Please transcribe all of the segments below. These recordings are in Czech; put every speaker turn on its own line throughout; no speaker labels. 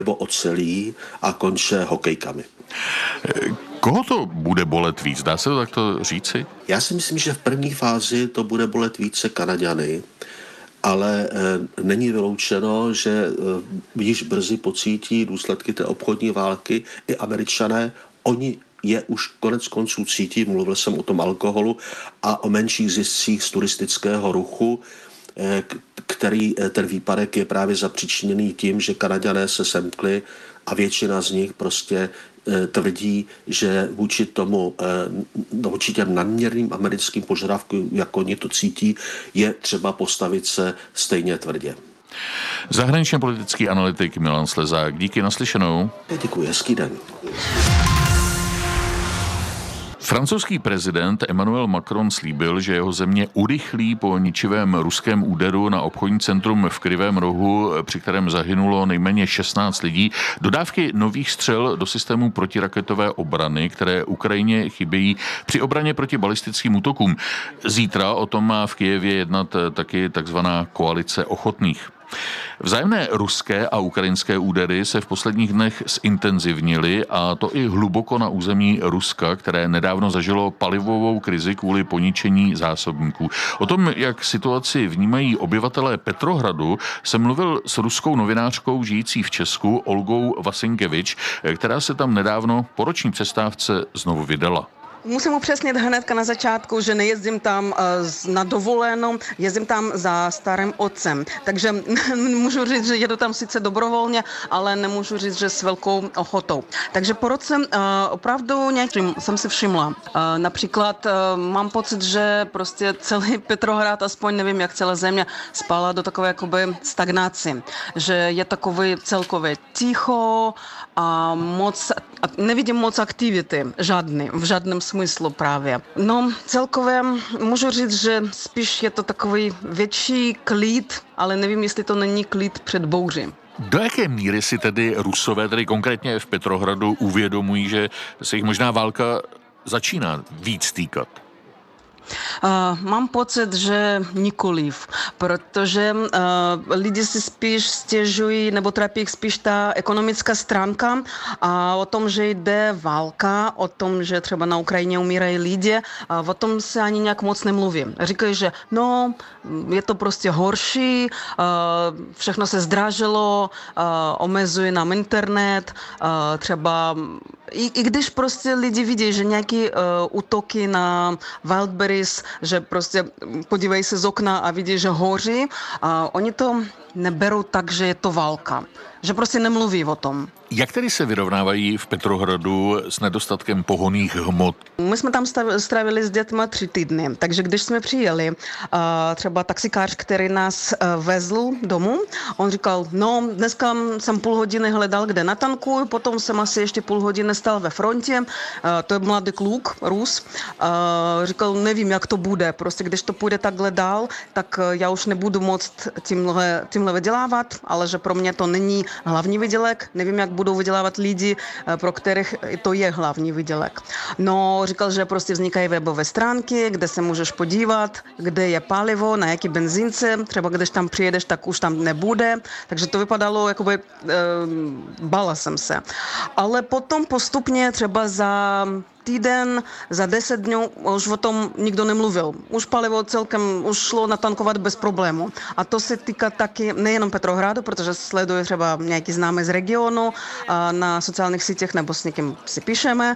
nebo ocelí a konče hokejkami.
Koho to bude bolet víc? Dá se to takto říci?
Já si myslím, že v první fázi to bude bolet více Kanaďany, ale není vyloučeno, že již brzy pocítí důsledky té obchodní války i Američané. Oni je už konec konců cítí, mluvil jsem o tom alkoholu a o menších ziscích z turistického ruchu, který ten výpadek je právě zapříčiněný tím, že Kanaďané se semkli a většina z nich prostě tvrdí, že vůči těm nadměrným americkým požadavkům, jak oni to cítí, je třeba postavit se stejně tvrdě.
Zahraničně politický analytik Milan Slezák. Díky, naslyšenou.
Děkuji, hezký den.
Francouzský prezident Emmanuel Macron slíbil, že jeho země urychlí po ničivém ruském úderu na obchodní centrum v Krivém rohu, při kterém zahynulo nejméně 16 lidí, dodávky nových střel do systému protiraketové obrany, které Ukrajině chybějí při obraně proti balistickým útokům. Zítra o tom má v Kyjevě jednat taky takzvaná koalice ochotných. Vzájemné ruské a ukrajinské údery se v posledních dnech zintenzivnily, a to i hluboko na území Ruska, které nedávno zažilo palivovou krizi kvůli poničení zásobníků. O tom, jak situaci vnímají obyvatelé Petrohradu, jsem mluvil s ruskou novinářkou žijící v Česku Olgou Vasinkevič, která se tam nedávno po roční přestávce znovu vydala.
Musím upřesnit hnedka na začátku, že nejezdím tam na dovolenou, jezdím tam za starým otcem. Takže můžu říct, že jedu tam sice dobrovolně, ale nemůžu říct, že s velkou ochotou. Takže po roce opravdu nějakým jsem si všimla. Například mám pocit, že prostě celý Petrohrad, aspoň nevím, jak celá země, spala do takové jakoby stagnaci. Že je takový celkově ticho a nevidím moc aktivity, v žádném smyslu právě. No, celkově můžu říct, že spíš je to takový větší klid, ale nevím, jestli to není klid před bouří.
Do jaké míry si tedy Rusové, tedy konkrétně v Petrohradu, uvědomují, že se jich možná válka začíná víc týkat?
Mám pocit, že nikoliv, protože lidi si spíš stěžují, nebo trápí jich spíš ta ekonomická stránka a o tom, že jde válka, o tom, že třeba na Ukrajině umírají lidi, a o tom se ani nějak moc nemluví. Říkají, že no, je to prostě horší, všechno se zdražilo, omezuje nám internet, třeba i když prostě lidi vidí, že nějaký útoky na Wildberries, že prostě podívají se z okna a vidí, že hoří, oni to neberou tak, že je to válka. Že prostě nemluví o tom.
Jak tedy se vyrovnávají v Petrohradu s nedostatkem pohonných hmot?
My jsme tam strávili s dětmi 3 týdny, takže když jsme přijeli, třeba taxikář, který nás vezl domů, on říkal, no dneska jsem půl hodiny hledal, kde natankuju, potom jsem asi ještě půl hodiny stál ve frontě, to je mladý kluk, Rus, říkal, nevím, jak to bude, prostě když to půjde takhle dál, tak já už nebudu moct tímhle vydělávat, ale že pro mě to není hlavní výdělek, nevím, jak budou vydělávat lidi, pro kterých to je hlavní výdělek. No, říkal, že prostě vznikají webové stránky, kde se můžeš podívat, kde je palivo, na jaký benzínce, třeba když tam přijedeš, tak už tam nebude, takže to vypadalo, jakoby bála jsem se. Ale potom postupně třeba za týden, za 10 dnů už o tom nikdo nemluvil. Už palivo celkem už šlo natankovat bez problému. A to se týká taky nejenom Petrohradu, protože sleduje třeba nějaký známý z regionu na sociálních sítích nebo s někým si píšeme.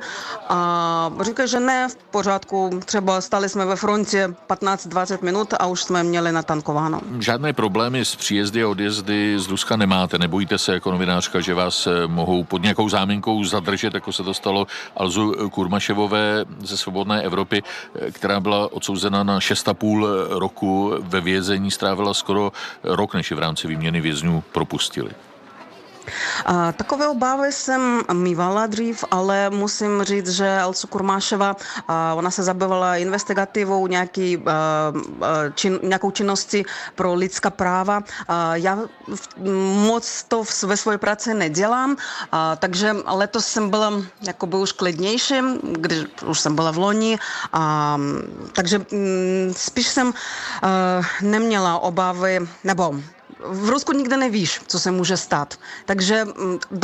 A říkají, že ne, v pořádku, třeba stali jsme ve frontě 15-20 minut a už jsme měli natankováno.
Žádné problémy s příjezdy a odjezdy z Ruska nemáte? Nebojíte se jako novinářka, že vás mohou pod nějakou záminkou zadržet, jako se to stalo Alzu Kurmaševové ze Svobodné Evropy, která byla odsouzena na 6,5 roku ve vězení, strávila skoro rok, než ji v rámci výměny vězňů propustili?
Takové obavy jsem mývala dřív, ale musím říct, že Alza Kurmáševa, ona se zabývala investigativou nějakou činností pro lidská práva. Já moc to ve své práci nedělám, takže letos jsem byla jakoby už klidnější, když už jsem byla v loni, takže spíš jsem neměla obavy, nebo v Rusku nikdy nevíš, co se může stát. Takže